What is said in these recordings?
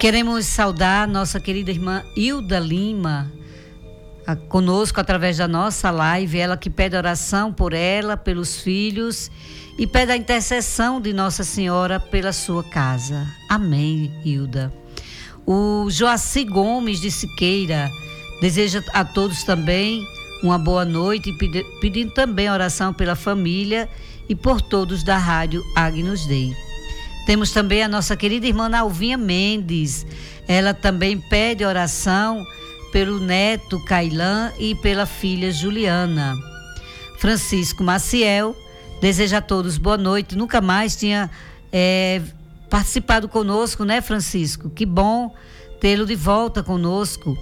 Queremos saudar nossa querida irmã Hilda Lima, conosco através da nossa live, ela que pede oração por ela, pelos filhos e pede a intercessão de Nossa Senhora pela sua casa. Amém, Hilda. O Joaci Gomes de Siqueira deseja a todos também uma boa noite, pedindo também oração pela família e por todos da Rádio Agnus Dei. Temos também a nossa querida irmã Alvinha Mendes. Ela também pede oração pelo neto Cailan e pela filha Juliana. Francisco Maciel deseja a todos boa noite. Nunca mais tinha participado conosco, né, Francisco? Que bom tê-lo de volta conosco.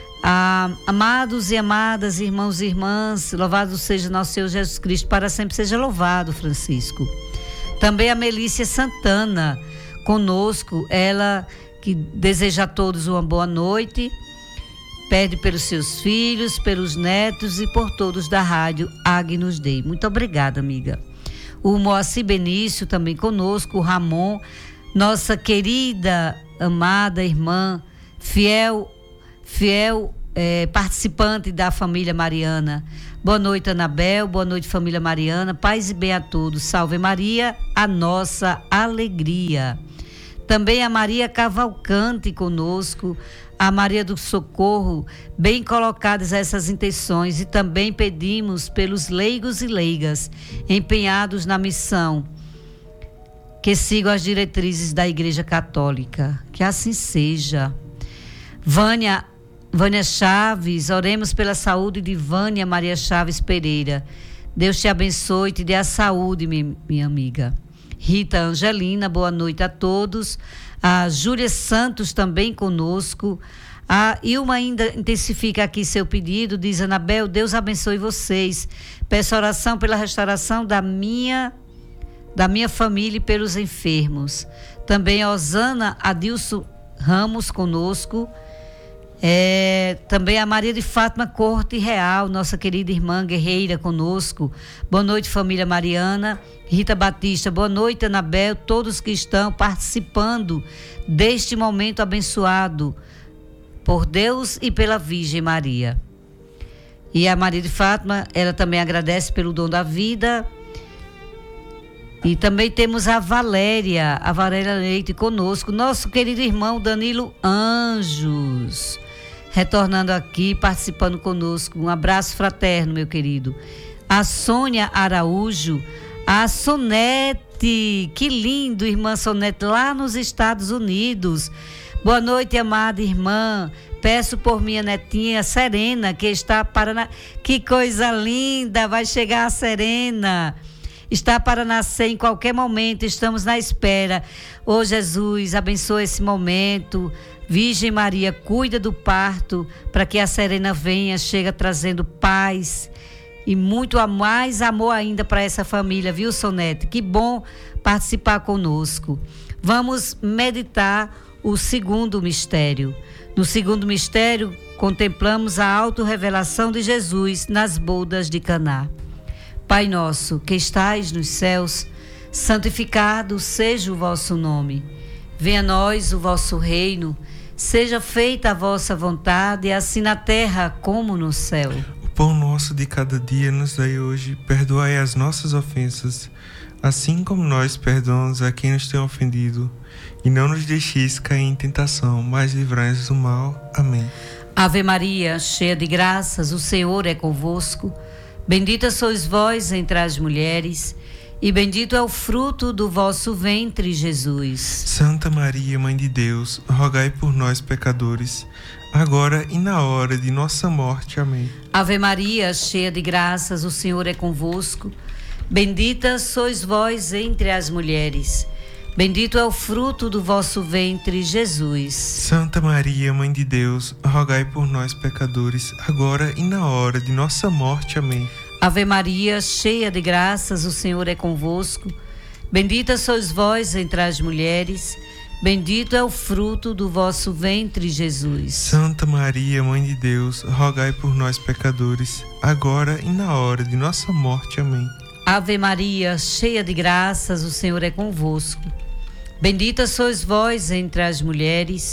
Amados e amadas, irmãos e irmãs, louvado seja nosso Senhor Jesus Cristo, para sempre seja louvado, Francisco. Também a Melícia Santana conosco, ela que deseja a todos uma boa noite, pede pelos seus filhos, pelos netos e por todos da Rádio Agnus Dei. Muito obrigada, amiga. O Moacir Benício também conosco, o Ramon, nossa querida, amada irmã, fiel participante da família Mariana. Boa noite, Anabel, boa noite, família Mariana, paz e bem a todos. Salve Maria, a nossa alegria. Também a Maria Cavalcante conosco, a Maria do Socorro, bem colocadas essas intenções, e também pedimos pelos leigos e leigas empenhados na missão, que sigam as diretrizes da Igreja Católica. Que assim seja. Vânia Chaves, oremos pela saúde de Vânia Maria Chaves Pereira. Deus te abençoe e te dê a saúde, minha amiga. Rita Angelina, boa noite a todos. A Júlia Santos também conosco. A Ilma ainda intensifica aqui seu pedido, diz: Anabel, Deus abençoe vocês. Peço oração pela restauração da minha família e pelos enfermos. Também a Osana Adilson Ramos conosco. Também a Maria de Fátima Corte Real, nossa querida irmã guerreira conosco. Boa noite, família Mariana. Rita Batista, boa noite, Anabel, todos que estão participando deste momento abençoado por Deus e pela Virgem Maria. E a Maria de Fátima, ela também agradece pelo dom da vida. E também temos a Valéria Leite conosco, nosso querido irmão Danilo Anjos, retornando aqui, participando conosco. Um abraço fraterno, meu querido. A Sônia Araújo, a Sonete, que lindo, irmã Sonete, lá nos Estados Unidos. Boa noite, amada irmã. Peço por minha netinha Serena, que está para... Que coisa linda, vai chegar a Serena. Está para nascer em qualquer momento, estamos na espera. Ô Jesus, abençoa esse momento. Virgem Maria, cuida do parto, para que a Serena venha, chega trazendo paz e muito mais amor ainda para essa família, viu, Sonete? Que bom participar conosco. Vamos meditar o segundo mistério. No segundo mistério, contemplamos a autorrevelação de Jesus nas bodas de Caná. Pai nosso, que estais nos céus, santificado seja o vosso nome. Venha a nós o vosso reino, seja feita a vossa vontade, assim na terra como no céu. O pão nosso de cada dia nos dai hoje, perdoai as nossas ofensas, assim como nós perdoamos a quem nos tem ofendido. E não nos deixeis cair em tentação, mas livrai-nos do mal. Amém. Ave Maria, cheia de graças, o Senhor é convosco. Bendita sois vós entre as mulheres, e bendito é o fruto do vosso ventre, Jesus. Santa Maria, Mãe de Deus, rogai por nós, pecadores, agora e na hora de nossa morte. Amém. Ave Maria, cheia de graças, o Senhor é convosco. Bendita sois vós entre as mulheres, bendito é o fruto do vosso ventre, Jesus. Santa Maria, Mãe de Deus, rogai por nós, pecadores, agora e na hora de nossa morte. Amém. Ave Maria, cheia de graças, o Senhor é convosco. Bendita sois vós entre as mulheres, bendito é o fruto do vosso ventre, Jesus. Santa Maria, Mãe de Deus, rogai por nós, pecadores, agora e na hora de nossa morte. Amém. Ave Maria, cheia de graças, o Senhor é convosco. Bendita sois vós entre as mulheres,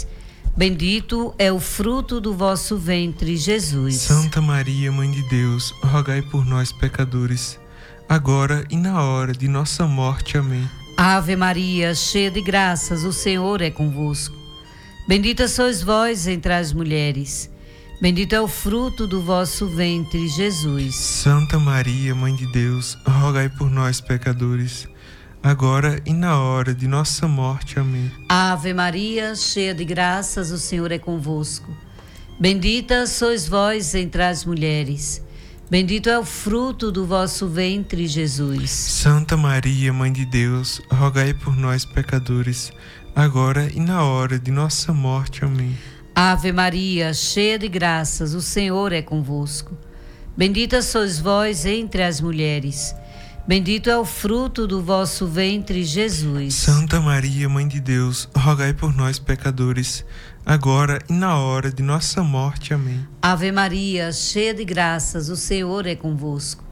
Bendito é o fruto do vosso ventre, Jesus. Santa Maria, Mãe de Deus, rogai por nós, pecadores, agora e na hora de nossa morte. Amém. Ave Maria, cheia de graças, o Senhor é convosco. Bendita sois vós entre as mulheres. Bendito é o fruto do vosso ventre, Jesus. Santa Maria, Mãe de Deus, rogai por nós, pecadores, agora e na hora de nossa morte. Amém. Ave Maria, cheia de graças, o Senhor é convosco. Bendita sois vós entre as mulheres. Bendito é o fruto do vosso ventre, Jesus. Santa Maria, Mãe de Deus, rogai por nós, pecadores, agora e na hora de nossa morte. Amém. Ave Maria, cheia de graças, o Senhor é convosco. Bendita sois vós entre as mulheres. Bendito é o fruto do vosso ventre, Jesus. Santa Maria, Mãe de Deus, rogai por nós, pecadores, agora e na hora de nossa morte. Amém. Ave Maria, cheia de graças, o Senhor é convosco.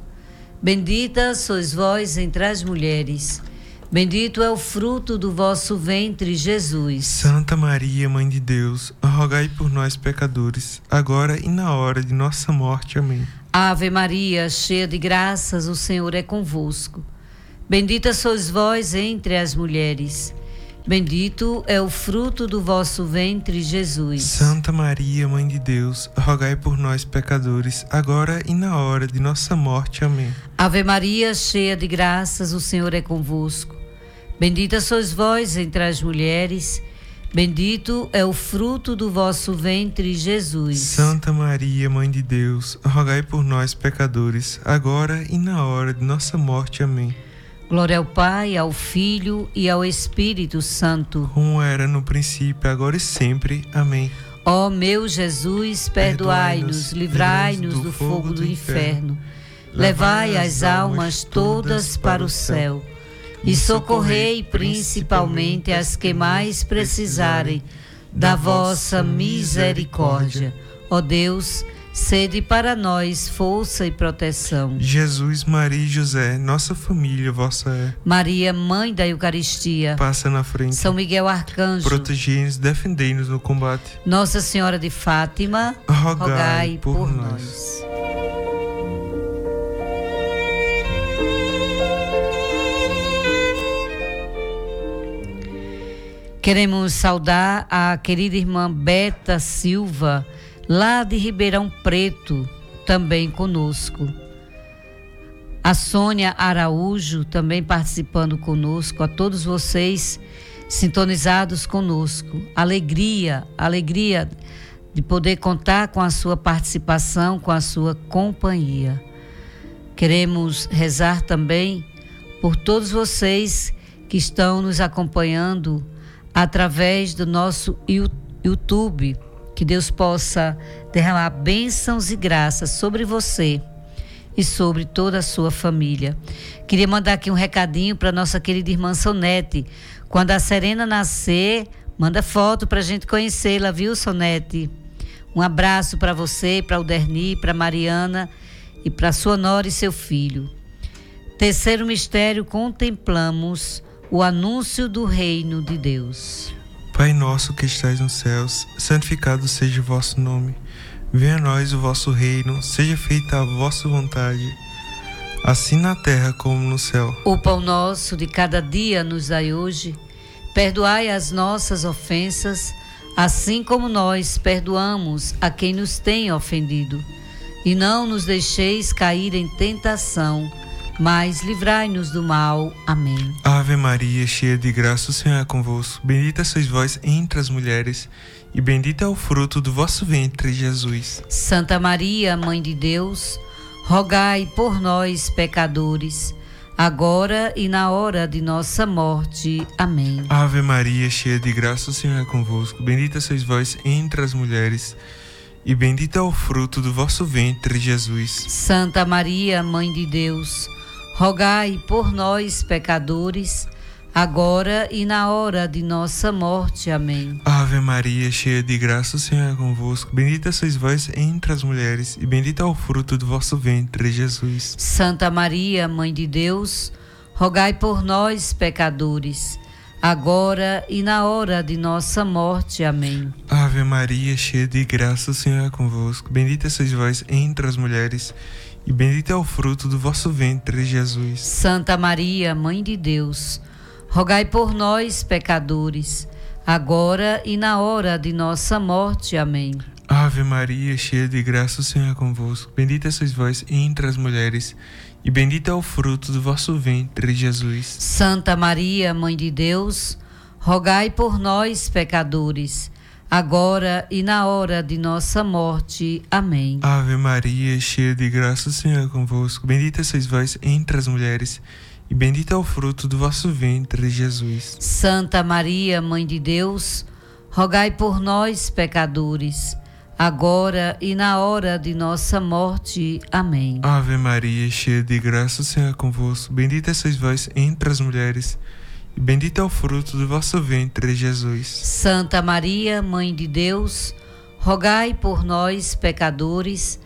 Bendita sois vós entre as mulheres. Bendito é o fruto do vosso ventre, Jesus. Santa Maria, Mãe de Deus, rogai por nós, pecadores, agora e na hora de nossa morte. Amém. Ave Maria, cheia de graças, o Senhor é convosco. Bendita sois vós entre as mulheres. Bendito é o fruto do vosso ventre, Jesus. Santa Maria, Mãe de Deus, rogai por nós, pecadores, agora e na hora de nossa morte. Amém. Ave Maria, cheia de graças, o Senhor é convosco. Bendita sois vós entre as mulheres. Bendito é o fruto do vosso ventre, Jesus. Santa Maria, Mãe de Deus, rogai por nós, pecadores, agora e na hora de nossa morte. Amém. Glória ao Pai, ao Filho e ao Espírito Santo. Como era no princípio, agora e sempre. Amém. Ó meu Jesus, perdoai-nos, livrai-nos do fogo do inferno. Levai as almas todas para o céu e socorrei principalmente as que mais precisarem da vossa misericórdia. Ó Deus, sede para nós força e proteção. Jesus, Maria e José, nossa família vossa é. Maria, Mãe da Eucaristia, passa na frente. São Miguel Arcanjo, protegei-nos, defendei-nos no combate. Nossa Senhora de Fátima, rogai por nós. Queremos saudar a querida irmã Beta Silva, lá de Ribeirão Preto, também conosco. A Sônia Araújo, também participando conosco. A todos vocês sintonizados conosco. Alegria de poder contar com a sua participação, com a sua companhia. Queremos rezar também por todos vocês que estão nos acompanhando através do nosso YouTube. Que Deus possa derramar bênçãos e graças sobre você e sobre toda a sua família. Queria mandar aqui um recadinho para nossa querida irmã Sonete. Quando a Serena nascer, manda foto para a gente conhecê-la, viu, Sonete? Um abraço para você, para o Derni, para Mariana e para sua nora e seu filho. Terceiro mistério, contemplamos o anúncio do reino de Deus. Pai nosso que estais nos céus, santificado seja o vosso nome. Venha a nós o vosso reino, seja feita a vossa vontade, assim na terra como no céu. O pão nosso de cada dia nos dai hoje. Perdoai as nossas ofensas, assim como nós perdoamos a quem nos tem ofendido. E não nos deixeis cair em tentação, mas livrai-nos do mal. Amém. Ave Maria, cheia de graça, o Senhor é convosco. Bendita sois vós entre as mulheres, e bendito é o fruto do vosso ventre, Jesus. Santa Maria, Mãe de Deus, rogai por nós, pecadores, agora e na hora de nossa morte. Amém. Ave Maria, cheia de graça, o Senhor é convosco. Bendita sois vós entre as mulheres, e bendito é o fruto do vosso ventre, Jesus. Santa Maria, Mãe de Deus, rogai por nós, pecadores, agora e na hora de nossa morte. Amém. Ave Maria, cheia de graça, o Senhor é convosco. Bendita sois vós entre as mulheres, e bendito é o fruto do vosso ventre, Jesus. Santa Maria, Mãe de Deus, rogai por nós, pecadores, agora e na hora de nossa morte. Amém. Ave Maria, cheia de graça, o Senhor é convosco. Bendita sois vós entre as mulheres, e bendito é o fruto do vosso ventre, Jesus. Santa Maria, Mãe de Deus, rogai por nós, pecadores, agora e na hora de nossa morte. Amém. Ave Maria, cheia de graça, o Senhor é convosco. Bendita sois vós entre as mulheres, e bendito é o fruto do vosso ventre, Jesus. Santa Maria, Mãe de Deus, rogai por nós, pecadores, agora e na hora de nossa morte. Amém. Ave Maria, cheia de graça, o Senhor é convosco. Bendita sois vós entre as mulheres, e bendito é o fruto do vosso ventre, Jesus. Santa Maria, Mãe de Deus, rogai por nós, pecadores, agora e na hora de nossa morte. Amém. Ave Maria, cheia de graça, o Senhor é convosco. Bendita sois vós entre as mulheres, e bendito é o fruto do vosso ventre, Jesus. Santa Maria, Mãe de Deus, rogai por nós, pecadores,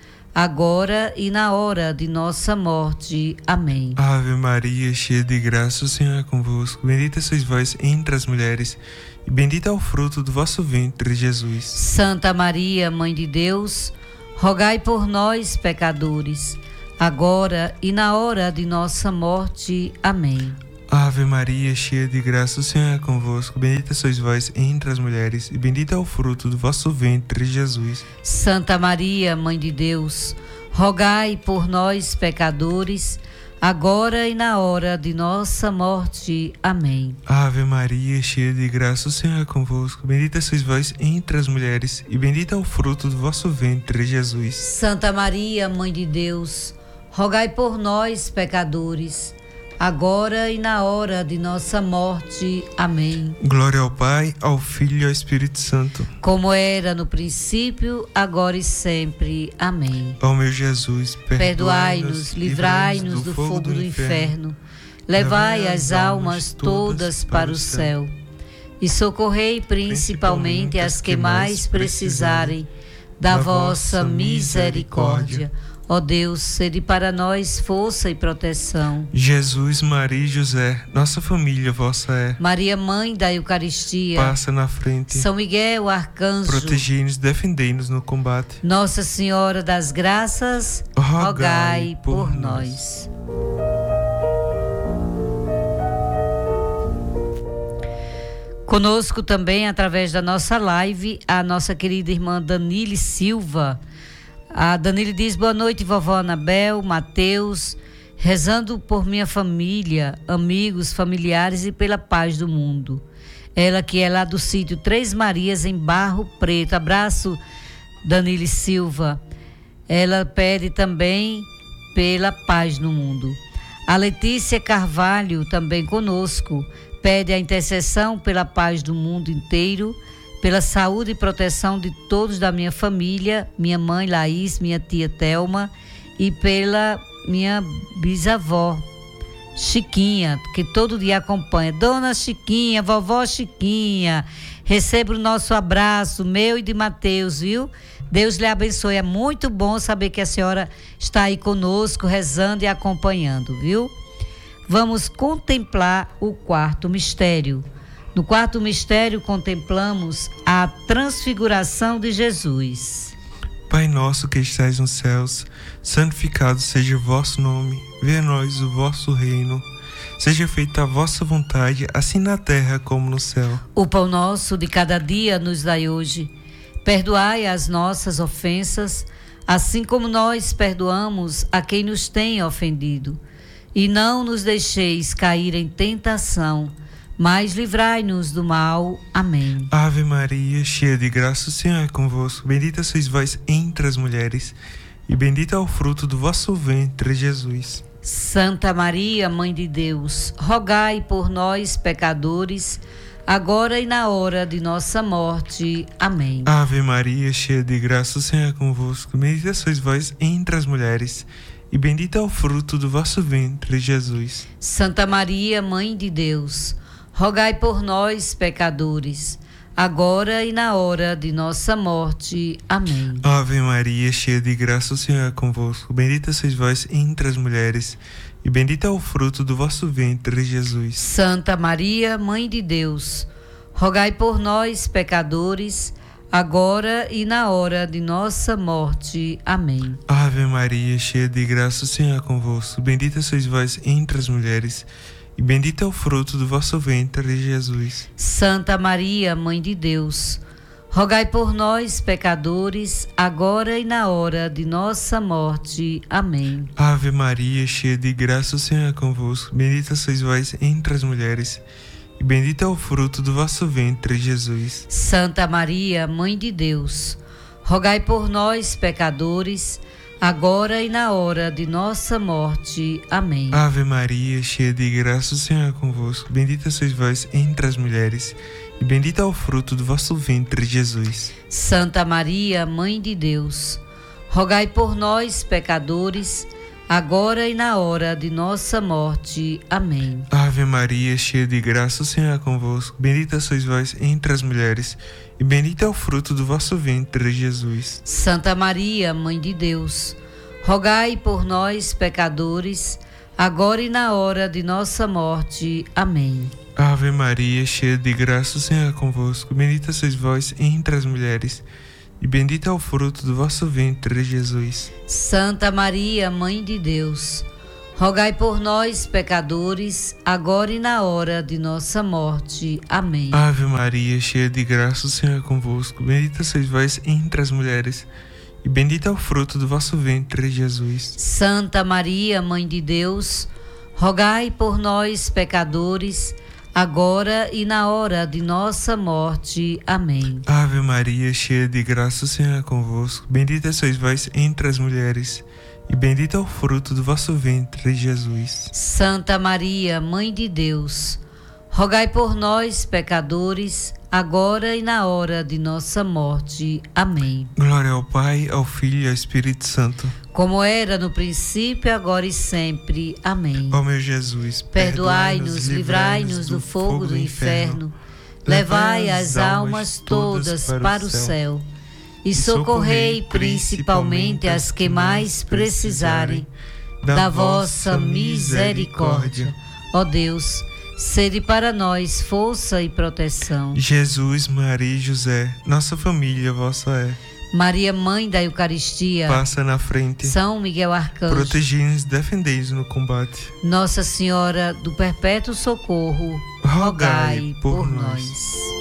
agora e na hora de nossa morte. Amém. Ave Maria, cheia de graça, o Senhor é convosco. Bendita sois vós entre as mulheres, e bendito é o fruto do vosso ventre, Jesus. Santa Maria, Mãe de Deus, rogai por nós, pecadores, agora e na hora de nossa morte. Amém. Ave Maria, cheia de graça, o Senhor é convosco. Bendita sois vós entre as mulheres, e bendito é o fruto do vosso ventre, Jesus. Santa Maria, Mãe de Deus, rogai por nós, pecadores, agora e na hora de nossa morte. Amém. Ave Maria, cheia de graça, o Senhor é convosco. Bendita sois vós entre as mulheres, e bendito é o fruto do vosso ventre, Jesus. Santa Maria, Mãe de Deus, rogai por nós, pecadores, agora e na hora de nossa morte. Amém. Glória ao Pai, ao Filho e ao Espírito Santo, como era no princípio, agora e sempre. Amém. Ó meu Jesus, perdoai-nos, livrai-nos do fogo do inferno, levai as almas todas para o céu e socorrei principalmente as que mais precisarem da vossa misericórdia. Ó Deus, sede para nós força e proteção. Jesus, Maria e José, nossa família vossa é. Maria, Mãe da Eucaristia, passa na frente. São Miguel, arcanjo, protegei-nos, defendei-nos no combate. Nossa Senhora das Graças, rogai por nós. Conosco também, através da nossa live, a nossa querida irmã Danile Silva. A Danile diz: boa noite, vovó Anabel, Mateus, rezando por minha família, amigos, familiares e pela paz do mundo. Ela que é lá do sítio Três Marias, em Barro Preto. Abraço, Danile Silva. Ela pede também pela paz no mundo. A Letícia Carvalho, também conosco, pede a intercessão pela paz do mundo inteiro, pela saúde e proteção de todos da minha família, minha mãe Laís, minha tia Thelma e pela minha bisavó Chiquinha, que todo dia acompanha. Dona Chiquinha, vovó Chiquinha, receba o nosso abraço, meu e de Mateus, viu? Deus lhe abençoe. É muito bom saber que a senhora está aí conosco, rezando e acompanhando, viu? Vamos contemplar o quarto mistério. No quarto mistério, contemplamos a transfiguração de Jesus. Pai nosso que estais nos céus, santificado seja o vosso nome. Venha a nós o vosso reino. Seja feita a vossa vontade, assim na terra como no céu. O pão nosso de cada dia nos dai hoje. Perdoai as nossas ofensas, assim como nós perdoamos a quem nos tem ofendido. E não nos deixeis cair em tentação, mas livrai-nos do mal. Amém. Ave Maria, cheia de graça, o Senhor é convosco. Bendita sois vós entre as mulheres, e bendito é o fruto do vosso ventre, Jesus. Santa Maria, Mãe de Deus, rogai por nós, pecadores, agora e na hora de nossa morte. Amém. Ave Maria, cheia de graça, o Senhor é convosco. Bendita sois vós entre as mulheres, e bendito é o fruto do vosso ventre, Jesus. Santa Maria, Mãe de Deus, rogai por nós, pecadores, agora e na hora de nossa morte. Amém. Ave Maria, cheia de graça, o Senhor é convosco. Bendita sois vós entre as mulheres, e bendito é o fruto do vosso ventre, Jesus. Santa Maria, Mãe de Deus, rogai por nós, pecadores, agora e na hora de nossa morte. Amém. Ave Maria, cheia de graça, o Senhor é convosco. Bendita sois vós entre as mulheres, e bendito é o fruto do vosso ventre, Jesus. Santa Maria, Mãe de Deus, rogai por nós, pecadores, agora e na hora de nossa morte. Amém. Ave Maria, cheia de graça, o Senhor é convosco. Bendita sois vós entre as mulheres, e bendito é o fruto do vosso ventre, Jesus. Santa Maria, Mãe de Deus, rogai por nós, pecadores, agora e na hora de nossa morte. Amém. Ave Maria, cheia de graça, o Senhor é convosco. Bendita sois vós entre as mulheres, e bendito é o fruto do vosso ventre, Jesus. Santa Maria, Mãe de Deus, rogai por nós, pecadores, agora e na hora de nossa morte. Amém. Ave Maria, cheia de graça, o Senhor é convosco. Bendita sois vós entre as mulheres, e bendito é o fruto do vosso ventre, Jesus. Santa Maria, Mãe de Deus, rogai por nós, pecadores, agora e na hora de nossa morte. Amém. Ave Maria, cheia de graça, o Senhor é convosco. Bendita sois vós entre as mulheres, e bendito é o fruto do vosso ventre, Jesus. Santa Maria, Mãe de Deus, rogai por nós, pecadores, agora e na hora de nossa morte. Amém. Ave Maria, cheia de graça, o Senhor é convosco. Bendita sois vós entre as mulheres, e bendito é o fruto do vosso ventre, Jesus. Santa Maria, Mãe de Deus, rogai por nós, pecadores, agora e na hora de nossa morte. Amém. Ave Maria, cheia de graça, o Senhor é convosco. Bendita sois vós entre as mulheres, e bendito é o fruto do vosso ventre, Jesus. Santa Maria, Mãe de Deus, rogai por nós, pecadores, agora e na hora de nossa morte. Amém. Glória ao Pai, ao Filho e ao Espírito Santo, como era no princípio, agora e sempre. Amém. ó meu Jesus, perdoai-nos, livrai-nos do fogo do inferno, levai as almas todas para o céu e socorrei principalmente as que mais precisarem da vossa misericórdia. Ó Deus, sede para nós força e proteção. Jesus, Maria e José, nossa família vossa é. Maria, Mãe da Eucaristia, passa na frente. São Miguel Arcanjo, protegei-nos e defendei-nos no combate. Nossa Senhora do Perpétuo Socorro, rogai por nós.